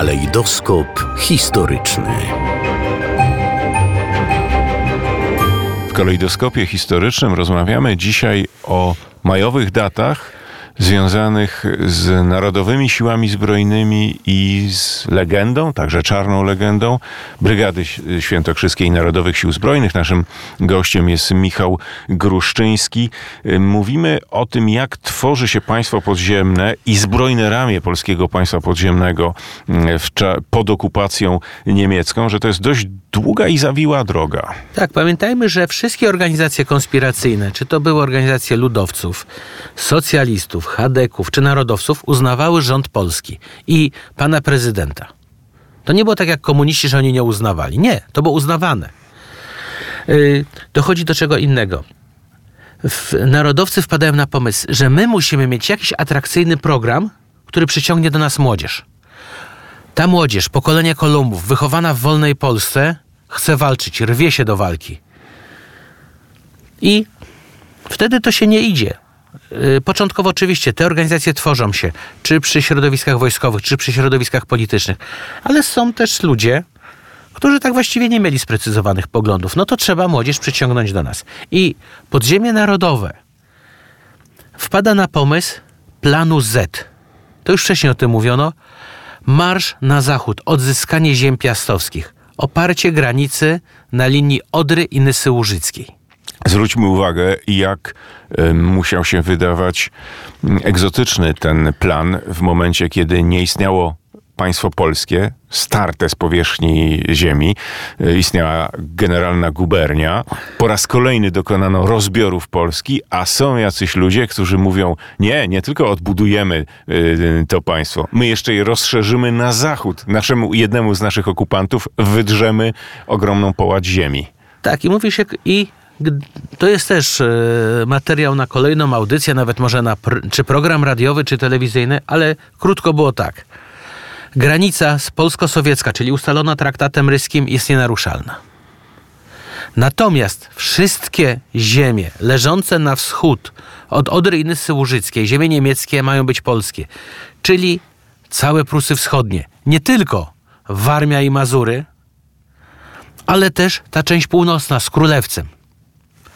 Kalejdoskop historyczny. W kalejdoskopie historycznym rozmawiamy dzisiaj o majowych datach związanych z Narodowymi Siłami Zbrojnymi i z legendą, także czarną legendą, Brygady Świętokrzyskiej Narodowych Sił Zbrojnych. Naszym gościem jest Michał Gruszczyński. Mówimy o tym, jak tworzy się państwo podziemne i zbrojne ramię polskiego państwa podziemnego pod okupacją niemiecką, że to jest dość długa i zawiła droga. Tak, pamiętajmy, że wszystkie organizacje konspiracyjne, czy to były organizacje ludowców, socjalistów, chadeków czy narodowców, uznawały rząd polski i pana prezydenta. To nie było tak jak komuniści, że oni nie uznawali. Nie, to było uznawane. Dochodzi do czego innego. Narodowcy wpadają na pomysł, że my musimy mieć jakiś atrakcyjny program, który przyciągnie do nas młodzież. Ta młodzież, pokolenie Kolumbów, wychowana w wolnej Polsce, chce walczyć, rwie się do walki. I wtedy to się nie idzie. Początkowo oczywiście te organizacje tworzą się, czy przy środowiskach wojskowych, czy przy środowiskach politycznych, ale są też ludzie, którzy tak właściwie nie mieli sprecyzowanych poglądów. No to trzeba młodzież przyciągnąć do nas. I podziemie narodowe wpada na pomysł planu Z. To już wcześniej o tym mówiono. Marsz na zachód, odzyskanie ziem piastowskich, oparcie granicy na linii Odry i Nysy Łużyckiej. Zwróćmy uwagę, jak musiał się wydawać egzotyczny ten plan w momencie, kiedy nie istniało państwo polskie, starte z powierzchni ziemi. Istniała generalna gubernia. Po raz kolejny dokonano rozbiorów Polski, a są jacyś ludzie, którzy mówią, nie tylko odbudujemy to państwo, my jeszcze je rozszerzymy na zachód. Jednemu z naszych okupantów wydrzemy ogromną połać ziemi. Tak, i mówi się, to jest też materiał na kolejną audycję, nawet może na czy program radiowy, czy telewizyjny, ale krótko było tak. Granica polsko-sowiecka, czyli ustalona traktatem ryskim, jest nienaruszalna. Natomiast wszystkie ziemie leżące na wschód od Odry i Nysy Łużyckiej, ziemie niemieckie, mają być polskie. Czyli całe Prusy Wschodnie. Nie tylko Warmia i Mazury, ale też ta część północna z Królewcem.